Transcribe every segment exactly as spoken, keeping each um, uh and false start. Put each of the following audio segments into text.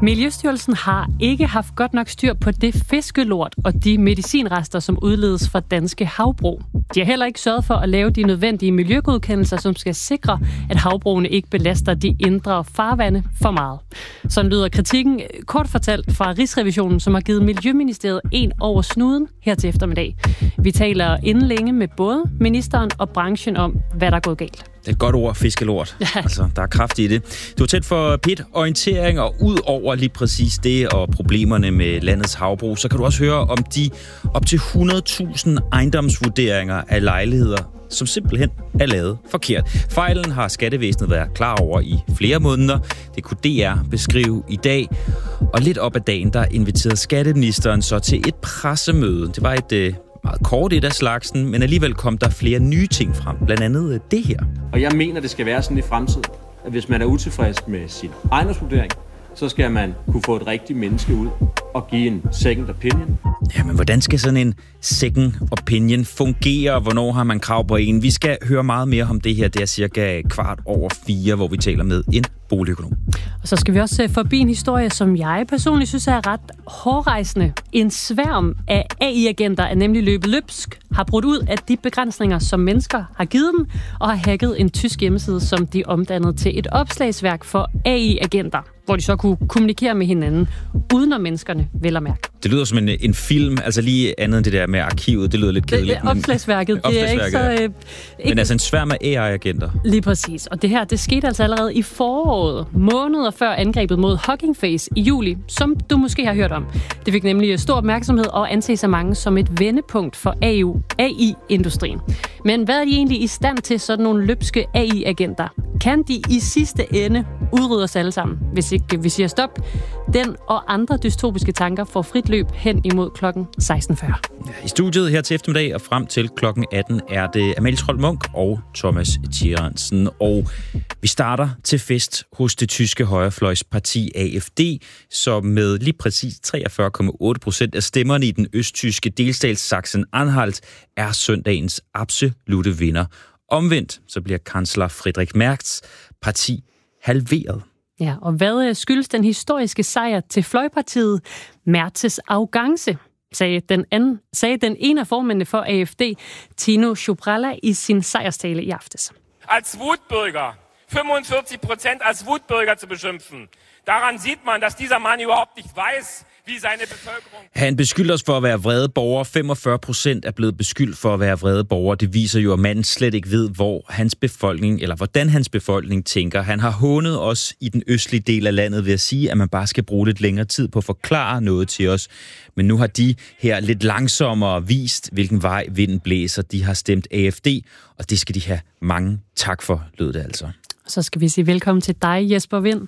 Miljøstyrelsen har ikke haft godt nok styr på det fiskelort og de medicinrester, som udledes fra danske havbrug. De har heller ikke sørget for at lave de nødvendige miljøgodkendelser, som skal sikre, at havbrugene ikke belaster de indre farvande for meget. Sådan lyder kritikken kort fortalt fra Rigsrevisionen, som har givet Miljøministeriet en over snuden her til eftermiddag. Vi taler inden længe med både ministeren og branchen om, hvad der er gået galt. Det er et godt ord, fiskelort. Ja. Altså, der er kraft i det. Du er tæt for P et orientering, og ud over lige præcis det og problemerne med landets havbrug, så kan du også høre om de op til hundrede tusind ejendomsvurderinger af lejligheder, som simpelthen er lavet forkert. Fejlen har skattevæsenet været klar over i flere måneder. Det kunne D R beskrive i dag. Og lidt op ad dagen, der inviterede skatteministeren så til et pressemøde. Det var et øh, meget kort et af slagsen, men alligevel kom der flere nye ting frem. Blandt andet det her. Og jeg mener, det skal være sådan i fremtiden, at hvis man er utilfreds med sin ejendomsvurdering, så skal man kunne få et rigtigt menneske ud og give en second opinion. Jamen, hvordan skal sådan en second opinion fungere? Hvornår har man krav på en? Vi skal høre meget mere om det her. Det er cirka kvart over fire, hvor vi taler med en boligøkonom. Og så skal vi også forbi en historie, som jeg personligt synes er ret hårrejsende. En sværm af A I-agenter er nemlig løbet løbsk, har brudt ud af de begrænsninger, som mennesker har givet dem, og har hacket en tysk hjemmeside, som de omdannede til et opslagsværk for A I-agenter, hvor de så kunne kommunikere med hinanden, uden at menneskerne vel at mærke. Det lyder som en, en film, altså lige andet end det der med arkivet, det lyder lidt kedeligt. Det, det, opslagsværket, det er ikke så... Øh, ikke... Men altså en sværm af A I-agenter. Lige præcis, og det her, det skete altså allerede i foråret, måneder før angrebet mod Hugging Face i juli, som du måske har hørt om. Det fik nemlig stor opmærksomhed og anses af mange som et vendepunkt for A I-industrien. Men hvad er de egentlig i stand til, sådan nogle løbske A I-agenter? Kan de i sidste ende udrydde os alle sammen, hvis ikke vi siger stop? Den og andre dystopiske tanker får frit løb hen imod klokken seksten fyrre. Ja, i studiet her til eftermiddag og frem til klokken atten er det Amalie Trold Munch og Thomas Thierensen. Og vi starter til fest hos det tyske højrefløjsparti A F D, som med lige præcis treogfyrre komma otte procent af stemmerne i den østtyske delstat Sachsen-Anhalt er søndagens absolute vinder. Omvendt så bliver kansler Friedrich Merz parti halveret. Ja, og hvad skyldes den historiske sejr til fløjpartiet? Merz's arrogance, sagde den, anden, sagde den ene af formændene for A F D, Tino Schubralla, i sin sejrstale i aftes. Als Wutbürger, fünfundvierzig Prozent als Wutbürger zu beschimpfen. Daran sieht man, dass dieser Mann überhaupt nicht weiß, wie seine Bevölkerung... Han beskylder os for at være vrede borgere. femogfyrre procent er blevet beskyldt for at være vrede borgere. Det viser jo, at manden slet ikke ved, hvor hans befolkning, eller hvordan hans befolkning tænker. Han har hånet os i den østlige del af landet ved at sige, at man bare skal bruge lidt længere tid på at forklare noget til os. Men nu har de her lidt langsommere vist, hvilken vej vinden blæser. De har stemt A F D, og det skal de have mange tak for, lød det altså. Så skal vi sige velkommen til dig, Jesper Wind.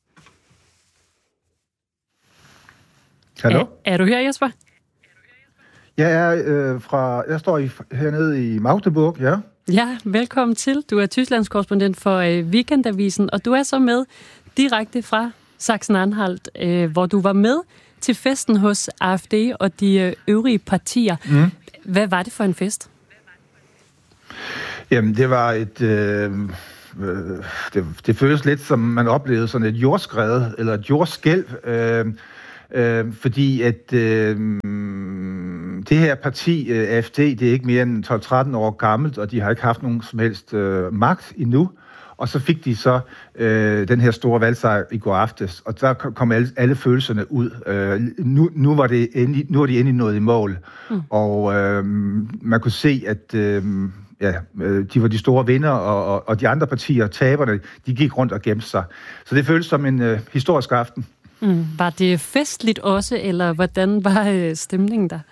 Hallo? Er, er du her, Jesper? Jeg er øh, fra... Jeg står i, hernede i Magdeburg, ja. Ja, velkommen til. Du er Tysklands korrespondent for øh, Weekendavisen, og du er så med direkte fra Sachsen-Anhalt, øh, hvor du var med til festen hos A F D og de øh, øvrige partier. Mm. Hvad var det for en fest? Jamen, det var et... Øh, øh, det, det føles lidt som, man oplevede sådan et jordskred, eller et jordskælv, øh, Øh, fordi at øh, det her parti, øh, A F D, det er ikke mere end tolv tretten år gammelt, og de har ikke haft nogen som helst øh, magt endnu. Og så fik de så øh, den her store valgsejr i går aftes, og der kom alle, alle følelserne ud. Øh, nu, nu, var det endelig, nu var de endelig nået i mål, mm. og øh, man kunne se, at øh, ja, de var de store vinder, og, og, og de andre partier, taberne, de gik rundt og gemte sig. Så det føltes som en øh, historisk aften. Mm. Var det festligt også, eller hvordan var øh, stemningen der?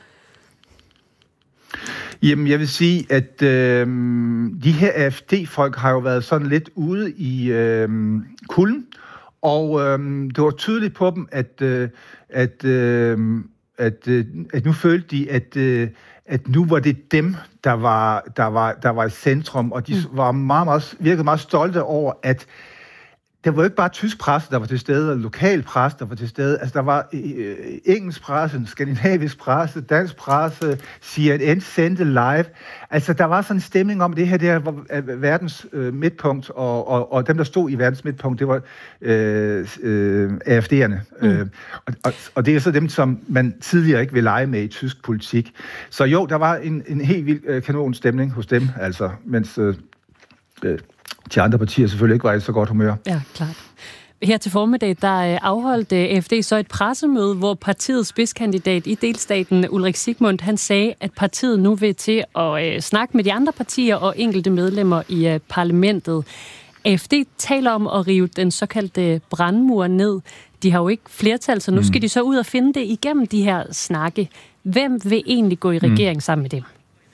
Jamen, jeg vil sige, at øh, de her A F D-folk har jo været sådan lidt ude i øh, kulden, og øh, det var tydeligt på dem, at, øh, at, øh, at, øh, at nu følte de, at, øh, at nu var det dem, der var, der var, der var i centrum, og de var meget, meget, virkede meget stolte over, at der var jo ikke bare tysk presse, der var til stede, eller lokal presse, der var til stede. Altså, der var øh, engelsk presse, skandinavisk presse, dansk presse, C N N sendte live. Altså, der var sådan en stemning om, det her der var verdens øh, midtpunkt, og, og, og dem, der stod i verdens midtpunkt, det var øh, øh, A F D'erne. Mm. Øh, og, og, og det er så dem, som man tidligere ikke ville lege med i tysk politik. Så jo, der var en, en helt vild øh, kanonstemning hos dem, altså, mens... Øh, øh, de andre partier selvfølgelig ikke var i så godt humør. Ja, klart. Her til formiddag, der afholdt A F D så et pressemøde, hvor partiets spidskandidat i delstaten, Ulrik Sigmund, han sagde, at partiet nu vil til at snakke med de andre partier og enkelte medlemmer i parlamentet. A F D taler om at rive den såkaldte brandmur ned. De har jo ikke flertal, så nu skal de så ud og finde det igennem de her snakke. Hvem vil egentlig gå i regering mm. sammen med dem?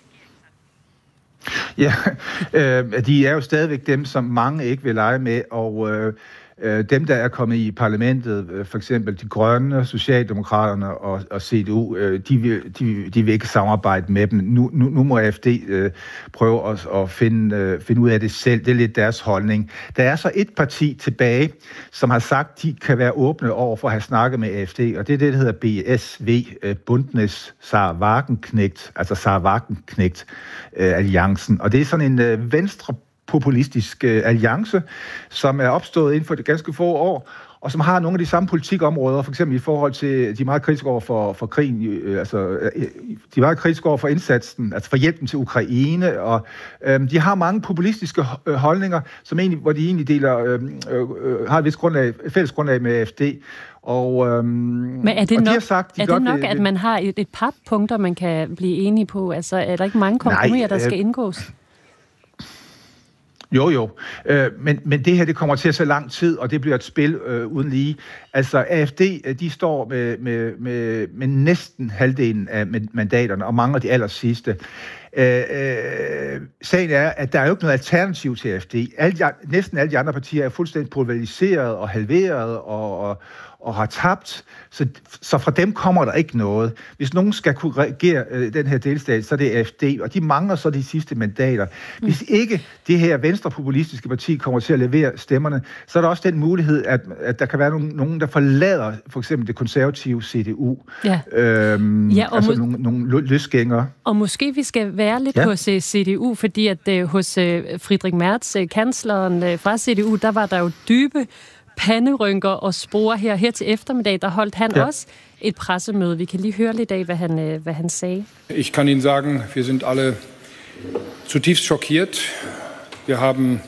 Ja, øh, de er jo stadigvæk dem, som mange ikke vil lege med, og øh, dem, der er kommet i parlamentet, øh, for eksempel de grønne, Socialdemokraterne og, og C D U, øh, de, vil, de, de vil ikke samarbejde med dem. Nu, nu, nu må A F D øh, prøve at, at finde, øh, finde ud af det selv. Det er lidt deres holdning. Der er så et parti tilbage, som har sagt, de kan være åbne over for at have snakket med A F D, og det er det, der hedder B S V, øh, Bündnis Sarah Wagenknecht, altså Sarah Wagenknecht øh, alliancen. Og det er sådan en øh, venstre populistisk øh, alliance, som er opstået inden for det ganske få år, og som har nogle af de samme politikområder, for eksempel i forhold til, de er meget kritiske over for, for krigen, øh, altså, øh, de er meget kritiske over for indsatsen, altså for hjælpen til Ukraine, og øh, de har mange populistiske holdninger, som egentlig, hvor de egentlig deler, øh, øh, har et vist grundlag, et fælles grundlag med A F D. Og, øhm, Men er det og nok, de har sagt, de er det nok det, at man har et, et par punkter, man kan blive enige på? Altså, er der ikke mange kompromiser, der skal øh, indgås? Jo, jo. Øh, men, men det her, det kommer til at tage lang tid, og det bliver et spil øh, uden lige. Altså, A F D, de står med, med, med, med næsten halvdelen af mandaterne, og mange af de aller sidste. Øh, øh, sagen er, at der er jo ikke noget alternativ til A F D. Alle de, næsten alle de andre partier er fuldstændig pulveriseret og halveret og, og, og har tabt, så, så fra dem kommer der ikke noget. Hvis nogen skal kunne regere øh, den her delstat, så er det A F D, og de mangler så de sidste mandater. Hvis ikke det her venstrepopulistiske parti kommer til at levere stemmerne, så er der også den mulighed, at, at der kan være nogen, nogen, der forlader for eksempel det konservative C D U. Ja. Øhm, ja, og altså må- nogle, nogle løsgængere. Og måske vi skal være lidt ja. hos C D U, fordi at uh, hos uh, Friedrich Merz, uh, kansleren uh, fra C D U, der var der jo dybe panderynker og spore her. Her til eftermiddag, der holdt han ja. også et pressemøde. Vi kan lige høre lidt af, hvad han, uh, hvad han sagde. Ich kann Ihnen sagen, wir sind alle zutiefst schockiert. Wir haben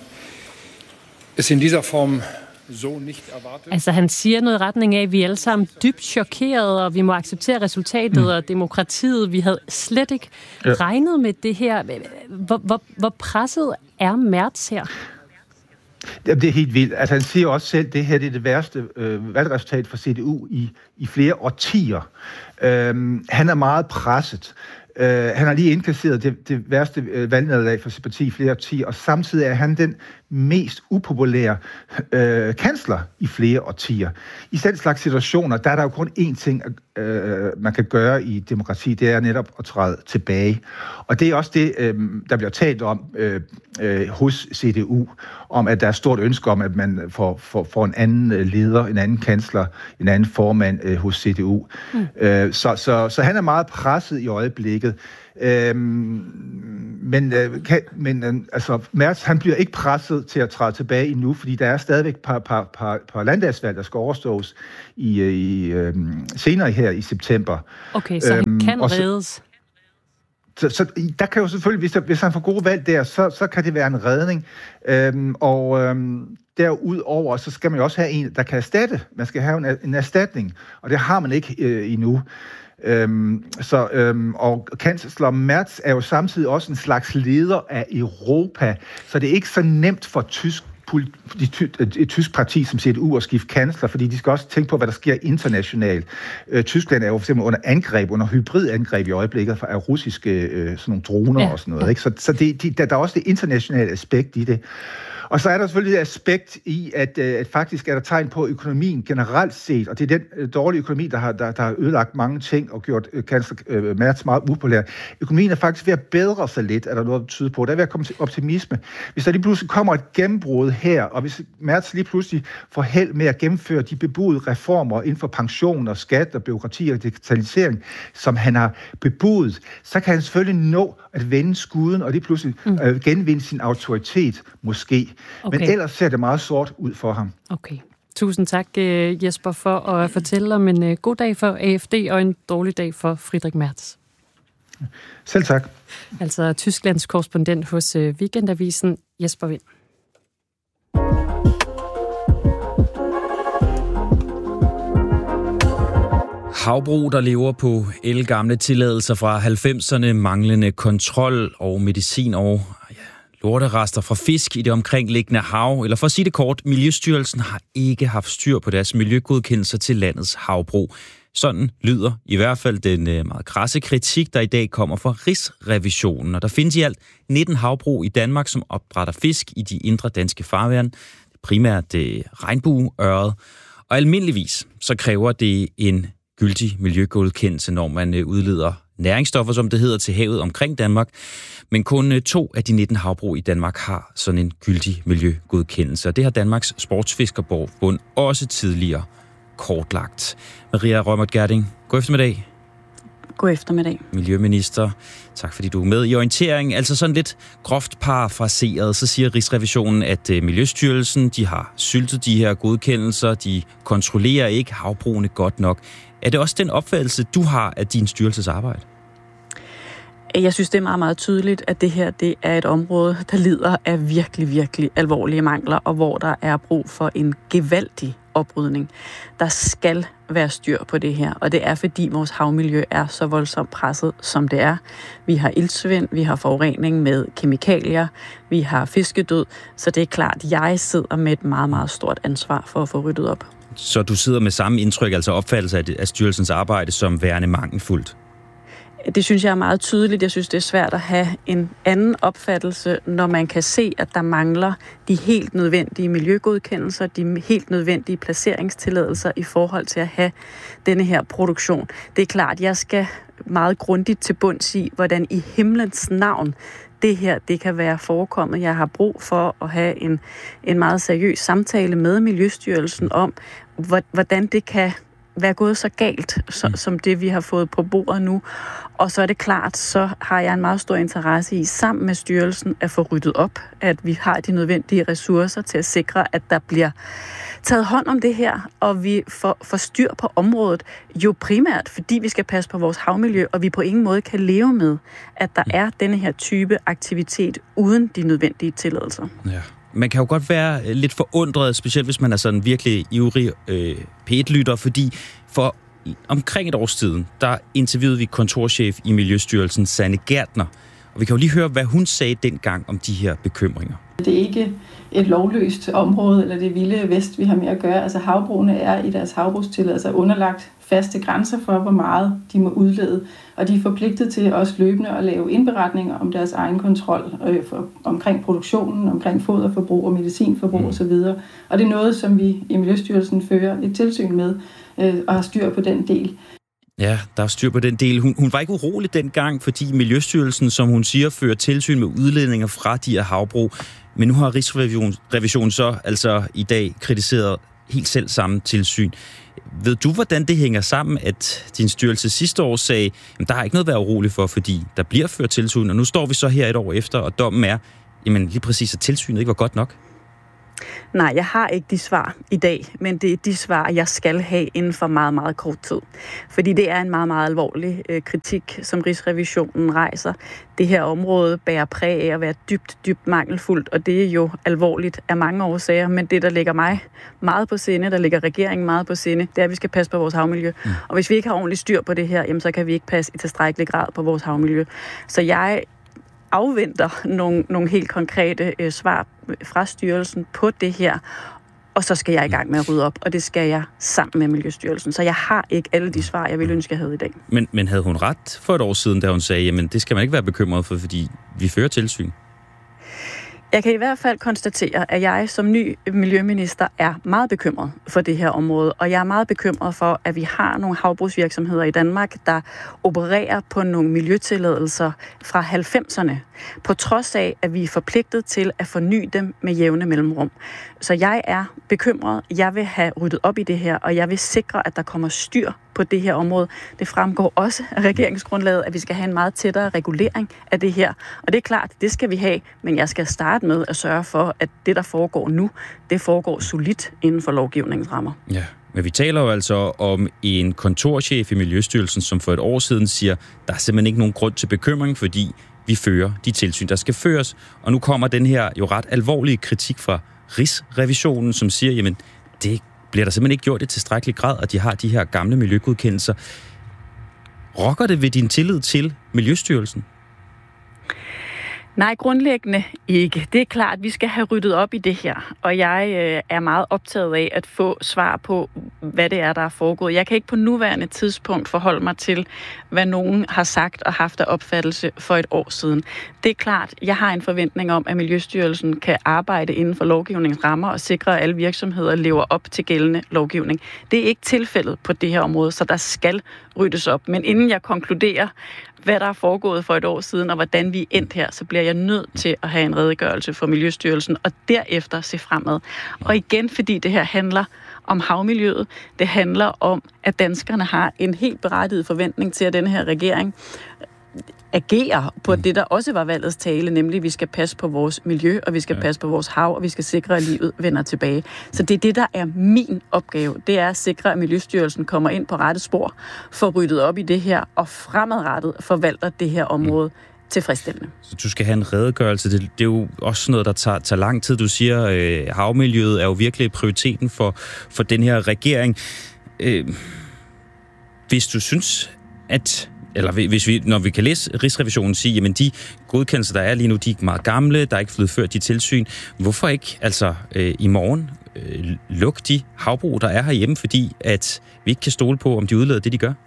es in dieser Form so nicht erwartet. Altså, han siger noget i retning af, at vi er alle sammen dybt chokerede, og vi må acceptere resultatet mm. og demokratiet. Vi havde slet ikke ja. regnet med det her. Hvor, hvor, hvor presset er Merz her? Det er helt vildt. Altså, han siger også selv, at det her det er det værste øh, valgresultat for C D U i, i flere årtier. Øhm, han er meget presset. Uh, han har lige indkasseret det, det værste uh, valgnederlag for sit parti i flere årtier, og samtidig er han den mest upopulære uh, kansler i flere årtier. I den slags situationer, der er der jo kun én ting, uh, man kan gøre i demokrati, det er netop at træde tilbage. Og det er også det, uh, der bliver talt om uh, uh, hos C D U, om at der er stort ønske om, at man får, får, får en anden leder, en anden kansler, en anden formand uh, hos C D U. Mm. Uh, så, så, så han er meget presset i øjeblikket. Øhm, men øh, kan, men øh, altså, Merz, han bliver ikke presset til at træde tilbage endnu, fordi der er stadigvæk et par, par, par, par landdagsvalg, der skal overstås i, i, øh, senere her i september. Okay, så øhm, han kan reddes. Så, så der kan jo selvfølgelig, hvis, der, hvis han får gode valg der, så, så kan det være en redning. Øhm, og øhm, derudover, så skal man jo også have en, der kan erstatte. Man skal have en, en erstatning, og det har man ikke øh, endnu. Øhm, så, øhm, og kansler Merz er jo samtidig også en slags leder af Europa, så det er ikke så nemt for tysk et tysk parti som C D U at skifte kansler, fordi de skal også tænke på, hvad der sker internationalt. Øh, Tyskland er jo for eksempel under angreb, under hybridangreb i øjeblikket af russiske øh, sådan nogle droner ja. og sådan noget. Ikke? Så, så det, de, der, der er også det internationale aspekt i det. Og så er der selvfølgelig det aspekt i, at, at faktisk er der tegn på økonomien generelt set, og det er den dårlige økonomi, der har, der, der har ødelagt mange ting og gjort kansler uh, Merz meget upopulær. Økonomien er faktisk ved at bedre sig lidt, er der noget, der tyder på. Der er ved at komme til optimisme. Hvis der lige pludselig kommer et gennembrud her, og hvis Merz lige pludselig får held med at gennemføre de bebudede reformer inden for pension og skat og byråkrati og digitalisering, som han har bebudet, så kan han selvfølgelig nå at vende skuden og lige pludselig mm. øh, genvinde sin autoritet, måske. Okay. Men ellers ser det meget sort ud for ham. Okay. Tusind tak, Jesper, for at fortælle om en god dag for A F D og en dårlig dag for Friedrich Merz. Selv tak. Altså Tysklands korrespondent hos Weekendavisen, Jesper Wind. Havbrug, der lever på ældgamle tilladelser fra halvfemserne, manglende kontrol og medicin og ja, lorterester fra fisk i det omkringliggende hav. Eller for at sige det kort, Miljøstyrelsen har ikke haft styr på deres miljøgodkendelser til landets havbrug. Sådan lyder i hvert fald den meget krasse kritik, der i dag kommer fra Rigsrevisionen. Og der findes i alt nitten havbrug i Danmark, som opdrætter fisk i de indre danske farvand. Primært det regnbueøret. Og almindeligvis så kræver det en gyldig miljøgodkendelse, når man udleder næringsstoffer, som det hedder, til havet omkring Danmark. Men kun to af de nitten havbrug i Danmark har sådan en gyldig miljøgodkendelse. Og det har Danmarks Sportsfiskerbund også tidligere kortlagt. Maria Reumert Gjerding, god eftermiddag. God eftermiddag. Miljøminister, tak fordi du er med i orienteringen. Altså sådan lidt groft parafraseret, så siger Rigsrevisionen, at Miljøstyrelsen, de har syltet de her godkendelser, de kontrollerer ikke havbrugene godt nok. Er det også den opfattelse, du har af din styrelses arbejde? Jeg synes, det er meget, meget tydeligt, at det her det er et område, der lider af virkelig, virkelig alvorlige mangler, og hvor der er brug for en gevaldig oprydning. Der skal være styr på det her, og det er, fordi vores havmiljø er så voldsomt presset, som det er. Vi har iltsvind, vi har forurening med kemikalier, vi har fiskedød, så det er klart, at jeg sidder med et meget, meget stort ansvar for at få ryddet op. Så du sidder med samme indtryk, altså opfattelse af styrelsens arbejde som værende mangelfuldt? Det synes jeg er meget tydeligt. Jeg synes, det er svært at have en anden opfattelse, når man kan se, at der mangler de helt nødvendige miljøgodkendelser, de helt nødvendige placeringstilladelser i forhold til at have denne her produktion. Det er klart, at jeg skal meget grundigt til bunds i, hvordan i himlens navn det her det kan være forekommet. Jeg har brug for at have en, en meget seriøs samtale med Miljøstyrelsen om, hvordan det kan være gået så galt, så, som det vi har fået på bordet nu. Og så er det klart, så har jeg en meget stor interesse i, sammen med styrelsen, at få ryddet op, at vi har de nødvendige ressourcer til at sikre, at der bliver taget hånd om det her, og vi får, får styr på området, jo primært, fordi vi skal passe på vores havmiljø, og vi på ingen måde kan leve med, at der er denne her type aktivitet uden de nødvendige tilladelser. Ja. Man kan jo godt være lidt forundret, specielt hvis man er sådan virkelig ivrig øh, P et-lytter, fordi for omkring et års tid, der interviewede vi kontorchef i Miljøstyrelsen, Sanne Gærtner. Og vi kan jo lige høre, hvad hun sagde dengang om de her bekymringer. Det er ikke et lovløst område, eller det vilde vest, vi har med at gøre. Altså havbrugene er i deres havbrugstilladelser underlagt faste grænser for, hvor meget de må udlede. Og de er forpligtet til også løbende at lave indberetninger om deres egen kontrol øh, for, omkring produktionen, omkring foderforbrug og medicinforbrug mm. osv. Og det er noget, som vi i Miljøstyrelsen fører et tilsyn med øh, og har styr på den del. Ja, der er styr på den del. Hun, hun var ikke urolig dengang, fordi Miljøstyrelsen, som hun siger, fører tilsyn med udledninger fra de her havbrug. Men nu har Rigsrevisionen så altså i dag kritiseret helt selv samme tilsyn. Ved du, hvordan det hænger sammen, at din styrelse sidste år sagde, at der er ikke noget at være urolig for, fordi der bliver ført tilsyn, og nu står vi så her et år efter, og dommen er, jamen lige præcis, at tilsynet ikke var godt nok? Nej, jeg har ikke de svar i dag, men det er de svar, jeg skal have inden for meget, meget kort tid. Fordi det er en meget, meget alvorlig øh, kritik, som Rigsrevisionen rejser. Det her område bærer præg af at være dybt, dybt mangelfuldt, og det er jo alvorligt af mange årsager, men det, der ligger mig meget på sinde, der ligger regeringen meget på sinde, det er, at vi skal passe på vores havmiljø. Mm. Og hvis vi ikke har ordentligt styr på det her, jamen, så kan vi ikke passe i tilstrækkelig grad på vores havmiljø. Så jeg afventer nogle, nogle helt konkrete øh, svar fra styrelsen på det her, og så skal jeg i gang med at rydde op, og det skal jeg sammen med Miljøstyrelsen. Så jeg har ikke alle de svar, jeg ville ønske, jeg havde i dag. Men, men havde hun ret for et år siden, da hun sagde, jamen det skal man ikke være bekymret for, fordi vi fører tilsyn? Jeg kan i hvert fald konstatere, at jeg som ny miljøminister er meget bekymret for det her område, og jeg er meget bekymret for, at vi har nogle havbrugsvirksomheder i Danmark, der opererer på nogle miljøtilladelser fra halvfemserne, på trods af, at vi er forpligtet til at forny dem med jævne mellemrum. Så jeg er bekymret. Jeg vil have ryddet op i det her, og jeg vil sikre, at der kommer styr på det her område. Det fremgår også af regeringsgrundlaget, at vi skal have en meget tættere regulering af det her. Og det er klart, det skal vi have, men jeg skal starte med at sørge for, at det, der foregår nu, det foregår solidt inden for lovgivningens rammer. Ja, men vi taler jo altså om en kontorchef i Miljøstyrelsen, som for et år siden siger, der er simpelthen ikke nogen grund til bekymring, fordi vi fører de tilsyn, der skal føres. Og nu kommer den her jo ret alvorlige kritik fra Rigsrevisionen, som siger, jamen, det bliver der simpelthen ikke gjort i tilstrækkelig grad, at de har de her gamle miljøgodkendelser. Rokker det ved din tillid til Miljøstyrelsen? Nej, grundlæggende ikke. Det er klart, at vi skal have ryddet op i det her, og jeg øh, er meget optaget af at få svar på, hvad det er, der er foregået. Jeg kan ikke på nuværende tidspunkt forholde mig til, hvad nogen har sagt og haft af opfattelse for et år siden. Det er klart, jeg har en forventning om, at Miljøstyrelsen kan arbejde inden for lovgivningens rammer og sikre, at alle virksomheder lever op til gældende lovgivning. Det er ikke tilfældet på det her område, så der skal ryddes op. Men inden jeg konkluderer, hvad der er foregået for et år siden, og hvordan vi er endt her, så bliver jeg nødt til at have en redegørelse for Miljøstyrelsen, og derefter se fremad. Og igen, fordi det her handler om havmiljøet, det handler om, at danskerne har en helt berettiget forventning til, at denne her regering agerer på det, der også var valgets tale, nemlig at vi skal passe på vores miljø, og vi skal ja. passe på vores hav, og vi skal sikre, at livet vender tilbage. Så det er det, der er min opgave. Det er at sikre, at Miljøstyrelsen kommer ind på rette spor, får ryddet op i det her, og fremadrettet forvalter det her område mm. tilfredsstillende. Så du skal have en redegørelse. Det, det er jo også noget, der tager, tager lang tid. Du siger, øh, havmiljøet er jo virkelig prioriteten for, for den her regering. Øh, hvis du synes, at eller hvis vi, når vi kan læse Rigsrevisionen sige, jamen de godkendelser, der er lige nu, de er meget gamle, der er ikke blevet ført de tilsyn. Hvorfor ikke altså øh, i morgen øh, lukke de havbrug, der er herhjemme, fordi at vi ikke kan stole på, om de udleder det, de gør?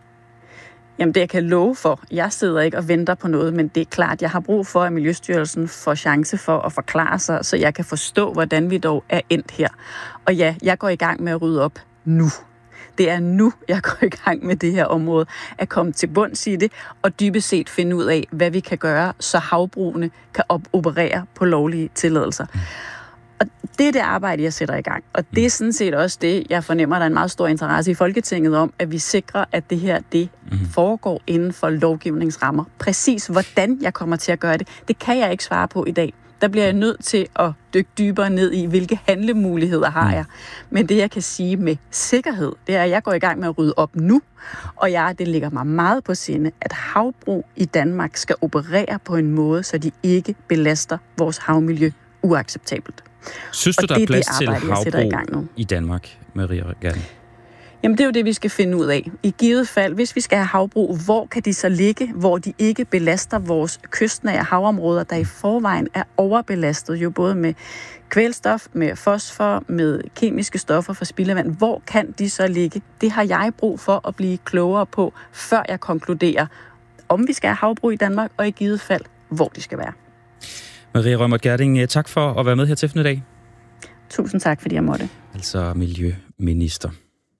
Jamen det jeg kan love for, jeg sidder ikke og venter på noget, men det er klart, jeg har brug for, at Miljøstyrelsen får chance for at forklare sig, så jeg kan forstå, hvordan vi dog er endt her. Og ja, jeg går i gang med at rydde op nu. Det er nu, jeg går i gang med det her område, at komme til bunds i det, og dybest set finde ud af, hvad vi kan gøre, så havbrugene kan op- operere på lovlige tilladelser. Og det er det arbejde, jeg sætter i gang. Og det er sådan set også det, jeg fornemmer, der er en meget stor interesse i Folketinget om, at vi sikrer, at det her, det foregår inden for lovgivningsrammer. Præcis hvordan jeg kommer til at gøre det, det kan jeg ikke svare på i dag. Der bliver jeg nødt til at dykke dybere ned i, hvilke handlemuligheder har jeg. Men det, jeg kan sige med sikkerhed, det er, at jeg går i gang med at rydde op nu, og jeg, det ligger mig meget på sinde, at havbrug i Danmark skal operere på en måde, så de ikke belaster vores havmiljø uacceptabelt. Synes du, og der det er plads det arbejde, til havbrug i, i Danmark, Maria Gerding? Jamen det er jo det, vi skal finde ud af. I givet fald, hvis vi skal have havbrug, hvor kan de så ligge, hvor de ikke belaster vores kystnære havområder, der i forvejen er overbelastet, jo både med kvælstof, med fosfor, med kemiske stoffer fra spildevand. Hvor kan de så ligge? Det har jeg brug for at blive klogere på, før jeg konkluderer, om vi skal have havbrug i Danmark, og i givet fald, hvor de skal være. Maria Reumert Gjerding, tak for at være med her til i dag. Tusind tak, fordi jeg måtte. Altså miljøminister.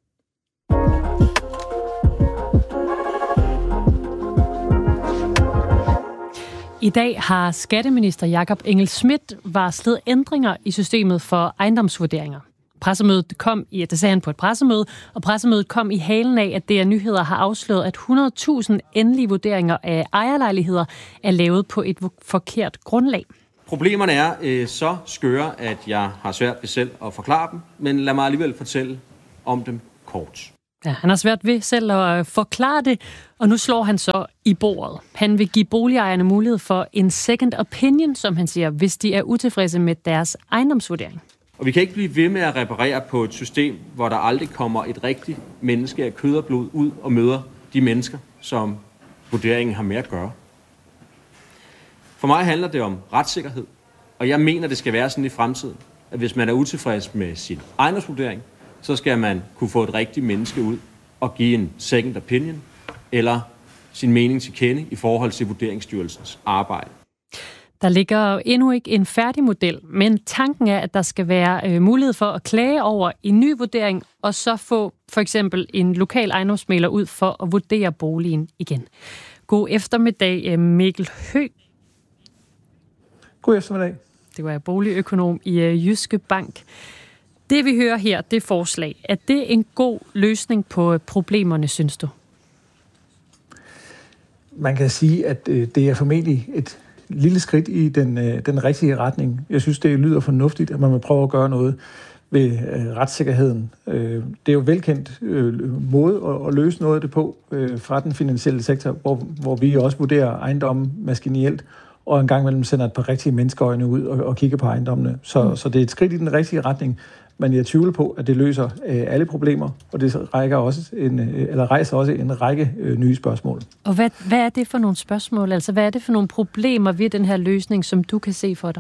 I dag har skatteminister Jakob Engel-Schmidt varslet ændringer i systemet for ejendomsvurderinger. Pressemødet kom i, det sagde han på et pressemøde, og pressemødet kom i halen af, at D R Nyheder har afsløret, at hundrede tusind endelige vurderinger af ejerlejligheder er lavet på et forkert grundlag. Problemerne er øh, så skøre, at jeg har svært ved selv at forklare dem, men lad mig alligevel fortælle om dem kort. Ja, han har svært ved selv at forklare det, og nu slår han så i bordet. Han vil give boligejerne mulighed for en second opinion, som han siger, hvis de er utilfredse med deres ejendomsvurdering. Og vi kan ikke blive ved med at reparere på et system, hvor der aldrig kommer et rigtigt menneske af kød og blod ud og møder de mennesker, som vurderingen har med at gøre. For mig handler det om retssikkerhed, og jeg mener, det skal være sådan i fremtiden, at hvis man er utilfreds med sin ejendomsvurdering, så skal man kunne få et rigtigt menneske ud og give en second opinion eller sin mening til kende i forhold til Vurderingsstyrelsens arbejde. Der ligger endnu ikke en færdig model, men tanken er, at der skal være øh, mulighed for at klage over en ny vurdering, og så få for eksempel en lokal ejendomsmægler ud for at vurdere boligen igen. God eftermiddag, Mikkel Høgh. God eftermiddag. Det var jeg boligøkonom i øh, Jyske Bank. Det vi hører her, det forslag, er det en god løsning på problemerne, synes du? Man kan sige, at øh, det er formentlig et lille skridt i den, øh, den rigtige retning. Jeg synes, det lyder fornuftigt, at man vil prøve at gøre noget ved øh, retssikkerheden. Øh, det er jo velkendt øh, måde at, at løse noget af det på øh, fra den finansielle sektor, hvor, hvor vi også vurderer ejendommen maskinelt, og en gang imellem sender et par rigtige menneskeøjne ud og, og kigger på ejendommene. Så, mm. så det er et skridt i den rigtige retning, men jeg tvivler på, at det løser øh, alle problemer, og det rækker også en, øh, eller rejser også en række øh, nye spørgsmål. Og hvad, hvad er det for nogle spørgsmål? Altså, hvad er det for nogle problemer ved den her løsning, som du kan se for dig?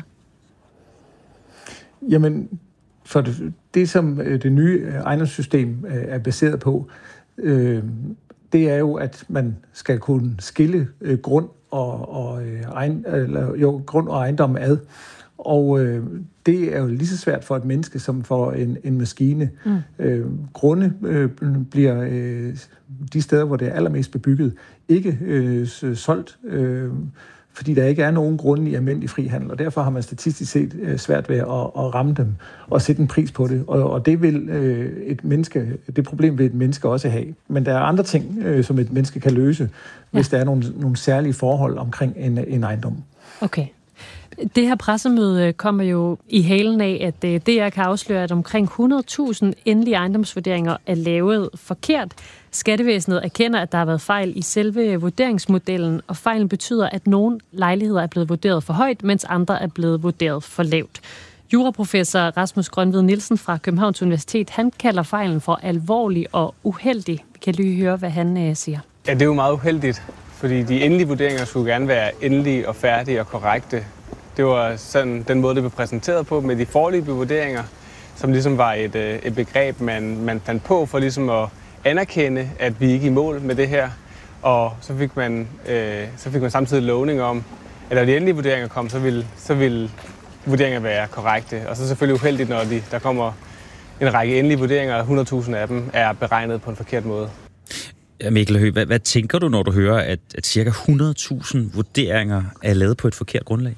Jamen, for det, det som øh, det nye ejendomssystem øh, er baseret på, øh, det er jo, at man skal kunne skille øh, grund og, og øh, egen, eller, jo, grund og ejendom ad. Og øh, det er jo lige så svært for et menneske som for en, en maskine. Mm. Øh, grunde øh, bliver øh, de steder, hvor det er allermest bebygget, ikke øh, solgt, øh, fordi der ikke er nogen grunde i almindelig frihandel, og derfor har man statistisk set øh, svært ved at, at ramme dem og sætte en pris på det. Og, og det vil øh, et menneske, det problem vil et menneske også have. Men der er andre ting, øh, som et menneske kan løse, ja. hvis der er nogle, nogle særlige forhold omkring en, en ejendom. Okay. Det her pressemøde kommer jo i halen af, at D R kan afsløre, at omkring hundrede tusind endelige ejendomsvurderinger er lavet forkert. Skattevæsenet erkender, at der har været fejl i selve vurderingsmodellen, og fejlen betyder, at nogle lejligheder er blevet vurderet for højt, mens andre er blevet vurderet for lavt. Juraprofessor Rasmus Grønved Nielsen fra Københavns Universitet, han kalder fejlen for alvorlig og uheldig. Vi kan lige høre, hvad han øh, siger. Ja, det er jo meget uheldigt, fordi de endelige vurderinger skulle gerne være endelige og færdige og korrekte. Det var sådan den måde, det blev præsenteret på med de foreløbige vurderinger, som ligesom var et, et begreb, man, man fandt på for ligesom at anerkende, at vi ikke er i mål med det her. Og så fik man, øh, så fik man samtidig lovning om, at når de endelige vurderinger kom, så ville, så ville vurderinger være korrekte. Og så selvfølgelig uheldigt, når de, der kommer en række endelige vurderinger, og hundrede tusind af dem er beregnet på en forkert måde. Ja, Mikkel Høgh, hvad, hvad tænker du, når du hører, at, at cirka hundrede tusind vurderinger er lavet på et forkert grundlag?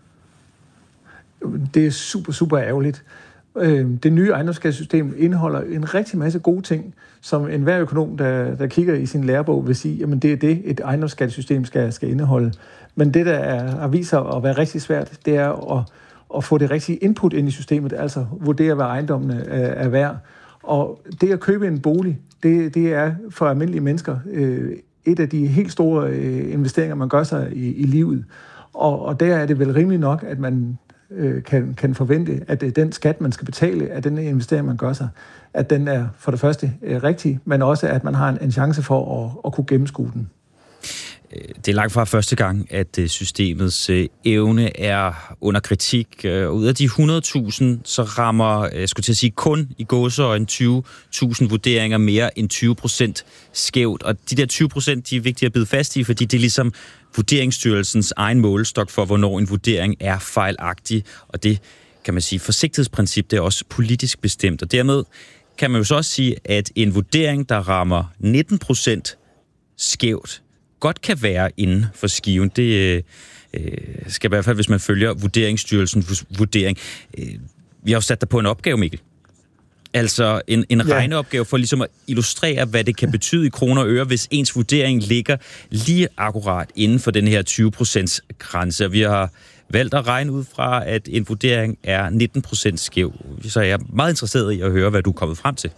Det er super, super ærgerligt. Det nye ejendomsskattesystem indeholder en rigtig masse gode ting, som enhver økonom, der, der kigger i sin lærebog, vil sige, jamen det er det, et ejendomsskattesystem skal, skal indeholde. Men det, der er, har vist sig at være rigtig svært, det er at, at få det rigtige input ind i systemet, altså vurdere, hvad ejendommene er, er værd. Og det at købe en bolig, det, det er for almindelige mennesker øh, et af de helt store øh, investeringer, man gør sig i, i livet. Og, og der er det vel rimeligt nok, at man Kan, kan forvente, at den skat, man skal betale af den investering, man gør sig, at den er for det første rigtig, men også, at man har en, en chance for at, at kunne gennemskue den. Det er langt fra første gang, at systemets evne er under kritik. Ud af de hundrede tusind, så rammer, jeg skulle til at sige, kun i gåseøjne tyve tusind vurderinger mere end tyve procent skævt. Og de der tyve procent, de er vigtige at bide fast i, fordi det er ligesom Vurderingsstyrelsens egen målestok for, hvornår en vurdering er fejlagtig. Og det, kan man sige, forsigtighedsprincip, det er også politisk bestemt. Og dermed kan man jo så også sige, at en vurdering, der rammer nitten procent skævt, godt kan være inden for skiven. Det øh, skal i hvert fald, hvis man følger Vurderingsstyrelsens vurdering. Øh, vi har jo sat dig på en opgave, Mikkel. Altså en, en ja. regneopgave for ligesom at illustrere, hvad det kan betyde i kroner og øre, hvis ens vurdering ligger lige akkurat inden for den her tyve procent grænse. Vi har valgt at regne ud fra, at en vurdering er nitten procent skæv. Så jeg er meget interesseret i at høre, hvad du er kommet frem til.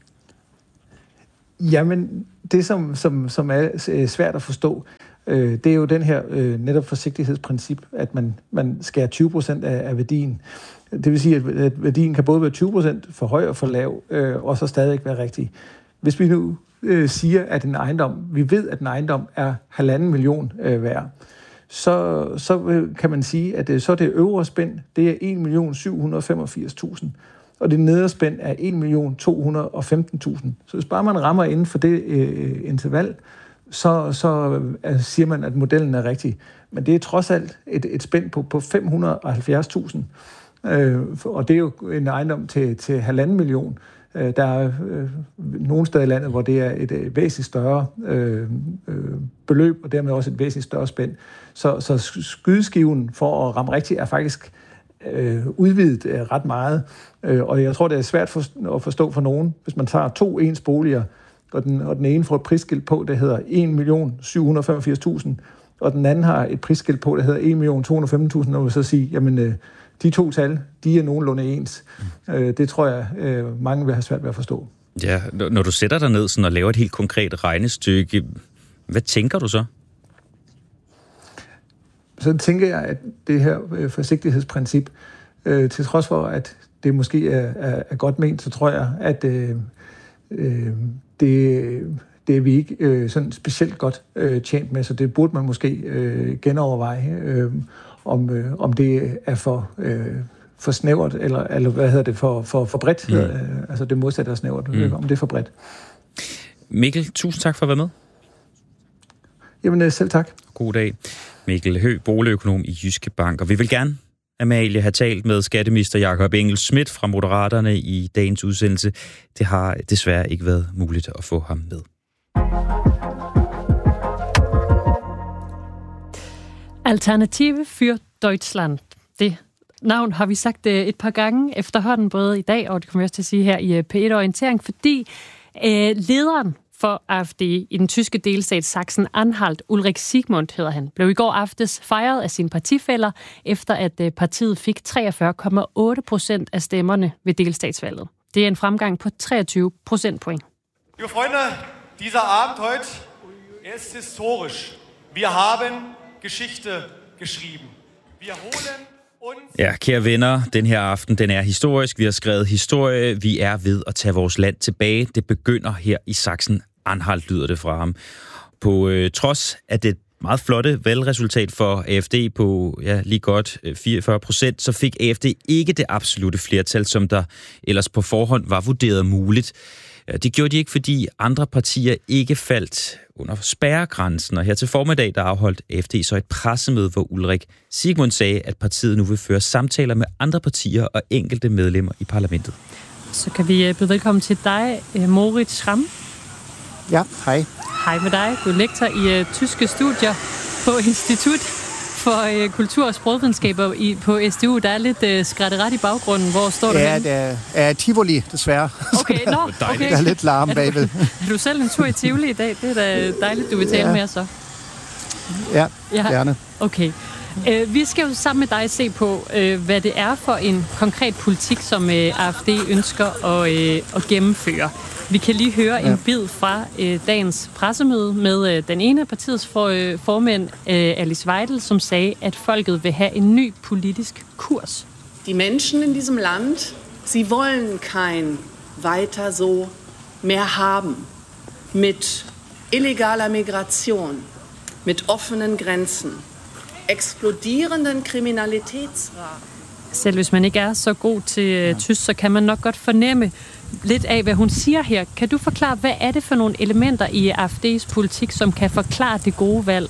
Jamen, det som, som, som er svært at forstå, øh, det er jo den her øh, netop forsigtighedsprincip, at man, man skærer tyve procent af, af værdien. Det vil sige, at værdien kan både være tyve procent for høj og for lav, øh, og så stadig være rigtig. Hvis vi nu øh, siger, at en ejendom, vi ved, at en ejendom er halvanden million øh, værd, så, så kan man sige, at det, så det øvre spænd, det er en million syv hundrede og femogfirs tusind, og det nedre spænd er en million to hundrede og femten tusind. Så hvis bare man rammer inden for det øh, interval, så, så siger man, at modellen er rigtig. Men det er trods alt et, et spænd på, på fem hundrede og halvfjerds tusind. Øh, og det er jo en ejendom til, til halvanden million. Øh, der er øh, nogle steder i landet, hvor det er et øh, væsentligt større øh, øh, beløb, og dermed også et væsentligt større spænd. Så, så skydeskiven for at ramme rigtigt er faktisk øh, udvidet øh, ret meget. Øh, og jeg tror, det er svært for, at forstå for nogen, hvis man tager to ens boliger, og den, og den ene får et prisskilt på, der hedder en million syv hundrede og femogfirs tusind, og den anden har et prisskilt på, der hedder en million to hundrede og femten tusind, og man så sige, jamen øh, de to tal, de er nogenlunde ens. Mm. Øh, det tror jeg, øh, mange vil have svært ved at forstå. Ja, når du sætter dig ned sådan og laver et helt konkret regnestykke, hvad tænker du så? Så tænker jeg, at det her øh, forsigtighedsprincip, øh, til trods for, at det måske er, er, er godt ment, så tror jeg, at øh, øh, det, det er vi ikke øh, sådan specielt godt øh, tjent med, så det burde man måske øh, genoverveje, øh, om, øh, om det er for, øh, for snævert, eller, eller hvad hedder det, for, for, for bredt, mm. øh, altså det modsatte af snævert, mm. om det er for bredt. Mikkel, tusind tak for at være med. Jamen selv tak. God dag. Mikkel Høgh, boligøkonom i Jyske Bank, og vi vil gerne, Amalie, have talt med skatteminister Jakob Engel-Schmidt fra Moderaterne i dagens udsendelse. Det har desværre ikke været muligt at få ham med. Alternative für Deutschland. Det navn har vi sagt et par gange efterhånden, både i dag, og det kommer jeg også til at sige her i P et-orientering, fordi øh, lederen for A F D i den tyske delstat Sachsen-Anhalt, Ulrich Siegmund hedder han, blev i går aftes fejret af sine partifæller, efter at partiet fik treogfyrre komma otte procent af stemmerne ved delstatsvalget. Det er en fremgang på treogtyve procentpoint. Liebe Freunde, dieser Abend heute ist historisch. Wir haben Geschichte geschrieben. Wir holen uns... Ja, kære venner, den her aften, den er historisk. Vi har skrevet historie. Vi er ved at tage vores land tilbage. Det begynder her i Sachsen-Anhalt, lyder det fra ham. På øh, trods af det meget flotte valgresultat for A F D på ja, lige godt fireogfyrre procent, så fik A F D ikke det absolute flertal, som der ellers på forhånd var vurderet muligt. Det gjorde de ikke, fordi andre partier ikke faldt under spærregrænsen, og her til formiddag, der afholdt A F D så et pressemøde, hvor Ulrich Siegmund sagde, at partiet nu vil føre samtaler med andre partier og enkelte medlemmer i parlamentet. Så kan vi byde velkommen til dig, Moritz Schramm. Ja, hej. Hej med dig. Du er lektor i uh, tyske studier på Institut for uh, Kultur- og Sprogvidenskaber i, på S D U. Der er lidt uh, skrætteret i baggrunden. Hvor står du ja, henne? Ja, det er Tivoli, desværre. Okay, nå, okay. Der er lidt larm bagved. Er du, er du selv en tur i Tivoli i dag? Det er da dejligt, du vil tale ja. med os så. Ja, ja, gerne. Okay. Uh, vi skal jo sammen med dig se på, uh, hvad det er for en konkret politik, som uh, A F D ønsker at, uh, at gennemføre. Vi kan lige høre ja. en bid fra øh, dagens pressemøde med øh, den ene af partiets for, øh, formænd, øh, Alice Weidel, som sagde, at folket vil have en ny politisk kurs. Die Menschen in diesem Land, sie wollen kein weiter so mehr haben. Mit illegaler Migration, mit offenen Grenzen, explodierenden Kriminalitätsraten. Selv hvis man ikke er så god til øh, tysk, så kan man nok godt fornemme lidt af, hvad hun siger her. Kan du forklare, hvad er det for nogle elementer i A F D's politik, som kan forklare det gode valg?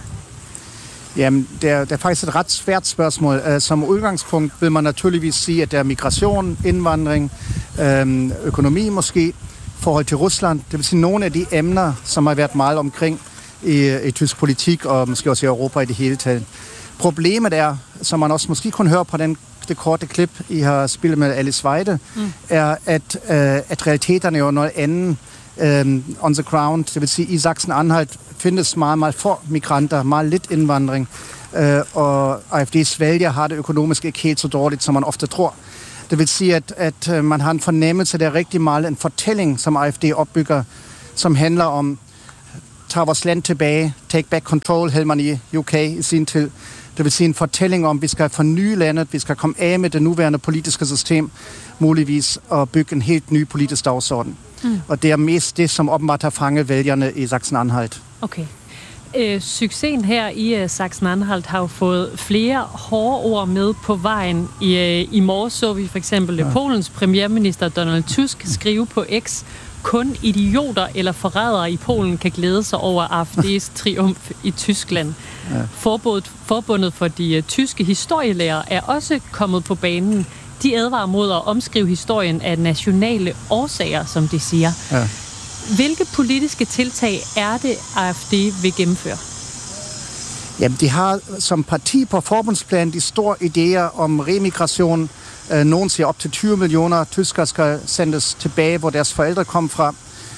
Jamen, det er, det er faktisk et ret svært spørgsmål. Uh, som udgangspunkt vil man naturligvis sige, at der er migration, indvandring, øhm, økonomi måske, forhold til Rusland. Det vil sige nogle af de emner, som har været meget omkring i, i tysk politik, og måske også i Europa i det hele taget. Problemet er, som man også måske kunne høre på den det korte klip, I har spillet med Alice Weidel, mm. er, at, øh, at realiteterne er jo noget andet øh, on the ground. Det vil sige, i Sachsen-Anhalt findes meget, meget få migranter, meget lidt indvandring, øh, og A F D's vælgere har det økonomisk ikke helt så dårligt, som man ofte tror. Det vil sige, at, at man har en fornemmelse, der er rigtig meget en fortælling, som A F D opbygger, som handler om, tage vores land tilbage, take back control, havde man i U K i sin tid. Det vil sige en fortælling om, at vi skal forny landet, vi skal komme af med det nuværende politiske system, muligvis og bygge en helt ny politisk dagsorden. Mm. Og det er mest det, som åbenbart har fanget vælgerne i Sachsen-Anhalt. Okay. øh, succesen her i øh, Sachsen-Anhalt har jo fået flere hårde ord med på vejen. I, øh, i morges så vi for eksempel ja. Polens premierminister Donald Tusk skrive på X: kun idioter eller forrædere i Polen kan glæde sig over A F D's triumf i Tyskland. Ja. Forbundet, forbundet for de uh, tyske historielærere er også kommet på banen. De advarer mod at omskrive historien af nationale årsager, som de siger. Ja. Hvilke politiske tiltag er det, A F D vil gennemføre? Jamen, de har som parti på forbundsplan de store idéer om remigration. Nogen siger op til tyve millioner tyskere skal sendes tilbage, hvor deres forældre kom fra.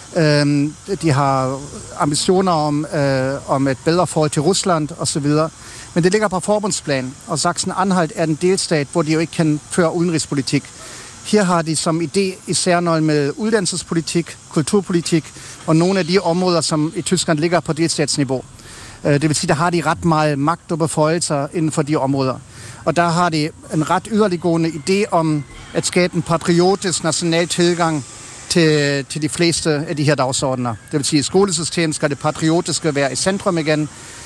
De har ambitioner om, om et bedre forhold til Rusland osv. Men det ligger på forbundsplan, og Sachsen-Anhalt er en delstat, hvor de jo ikke kan føre udenrigspolitik. Her har de som idé især noget med uddannelsespolitik, kulturpolitik og nogle af de områder, som i Tyskland ligger på delstatsniveau. Det vil sige, der har de ret meget magt og beføjelser inden for de områder. Og der har de en ret yderliggående idé om at skabe en patriotisk national tilgang til, til de fleste af de her dagsordner. Det vil sige, at i skolesystemet skal det patriotiske være i centrum igen.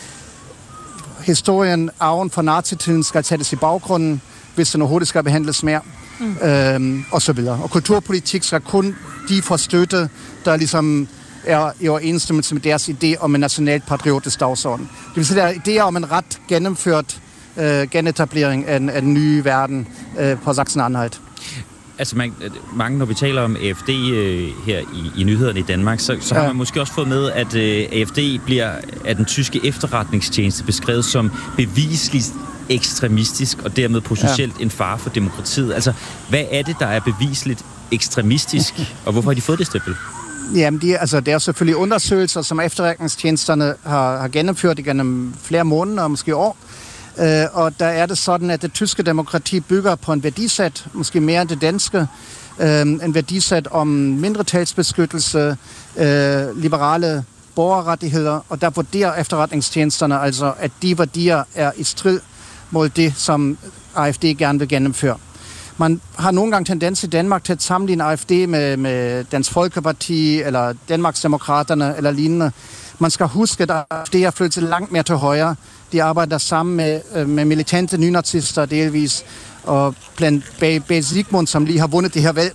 Historien, arven fra nazitiden skal sættes i baggrunden, hvis den overhovedet skal behandles mere. Mm. Øhm, og så videre. Og kulturpolitik skal kun de få støtte, der ligesom er i overensstemmelse med deres idé om en national patriotisk dagsorden. Det vil sige, der er idéer om en ret gennemført øh, genetablering af, af den nye verden øh, på Sachsen-Anhalt. Altså man, mange, når vi taler om A F D øh, her i, i nyhederne i Danmark, så, så ja. har man måske også fået med, at øh, A F D bliver af den tyske efterretningstjeneste beskrevet som bevisligt ekstremistisk og dermed potentielt ja. en fare for demokratiet. Altså, hvad er det, der er bevisligt ekstremistisk, og hvorfor har de fået det stempel? Jamen, de, altså, det er selvfølgelig undersøgelser, som efterretningstjenesterne har, har gennemført igennem flere måneder, måske år. Øh, og der er det sådan, at det tyske demokrati bygger på en værdisæt, måske mere end det danske, øh, en værdisæt om mindretalsbeskyttelse, øh, liberale borgerrettigheder, og der vurderer efterretningstjenesterne altså, at de værdier er i strid mod det, som A F D gerne vil gennemføre. Man har nogle gange tendens i Danmark til at sammenligne A F D med, med Dansk Folkeparti eller Danmarksdemokraterne eller lignende. Man skal huske, at A F D har flyttet langt mere til højre. De arbejder sammen med, med militante nynazister delvis, og blandt Bage Zygmunt, som lige har vundet det her valg,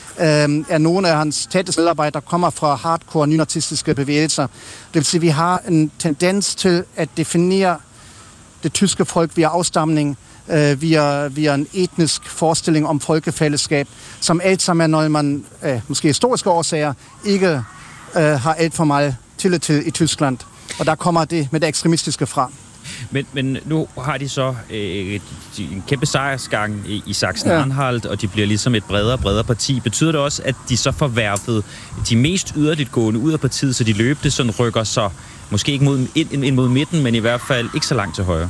øh, er nogle af hans tætteste medarbejdere, kommer fra hardcore nynazistiske bevægelser. Det vil sige, at vi har en tendens til at definere det tyske folk via afstamning, øh, via, via en etnisk forestilling om folkefællesskab, som alt sammen er noget, man, øh, måske historiske årsager, ikke øh, har alt for meget tillid til i Tyskland. Og der kommer det med det ekstremistiske fra. Men, men nu har de så øh, en kæmpe sejrsgang i, i Sachsen-Anhalt, ja. og de bliver ligesom et bredere og bredere parti. Betyder det også, at de så får værfet de mest yderligt gående ud af partiet, så de løbende sådan rykker så måske ikke mod, ind, ind mod midten, men i hvert fald ikke så langt til højre?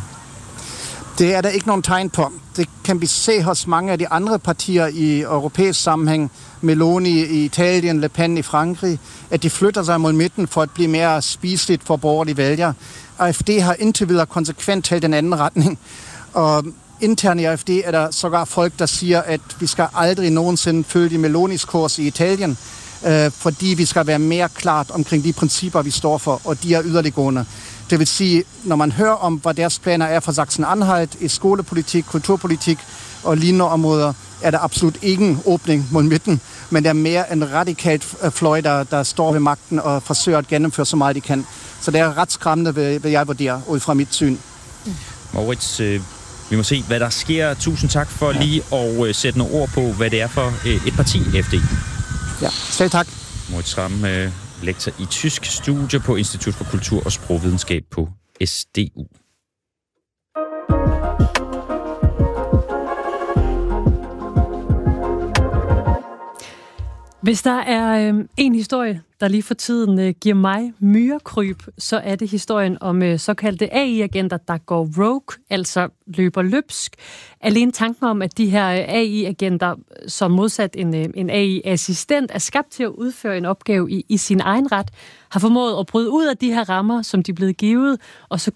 Det er der ikke nogen tegn på. Det kan vi se hos mange af de andre partier i europæisk sammenhæng. Meloni i Italien, Le Pen i Frankrig, at de flytter sig mod midten for at blive mere spiseligt for borgerlige vælgere. A F D har indtil videre konsekvent talt den anden retning. Og internt i A F D er der sågar folk, der siger, at vi skal aldrig nogensinde følge Melonis kurs i Italien, øh, fordi vi skal være mere klart omkring de principper, vi står for, og de er yderliggående. Det vil sige, når man hører om, hvad deres planer er for Sachsen-Anhalt i skolepolitik, kulturpolitik og lignende områder, er der absolut ingen åbning mod midten, men der er mere en radikalt fløj, der, der står ved magten og forsøger at gennemføre så meget de kan. Så det er ret skræmmende, vil jeg vurdere, ud fra mit syn. Moritz, øh, vi må se, hvad der sker. Tusind tak for ja. lige at øh, sætte nogle ord på, hvad det er for øh, et parti, A F D. Ja, selv tak. Moritz Ramm, øh, lektor i tysk studie på Institut for Kultur og Sprogvidenskab på S D U. Hvis der er øh, en historie, der lige for tiden øh, giver mig myrekryb, så er det historien om øh, såkaldte A I-agenter, der går rogue, altså løber løbsk. Alene tanken om, at de her øh, A I-agenter, som modsat en, øh, en A I-assistent, er skabt til at udføre en opgave i, i sin egen ret, har formået at bryde ud af de her rammer, som de er blevet givet, og så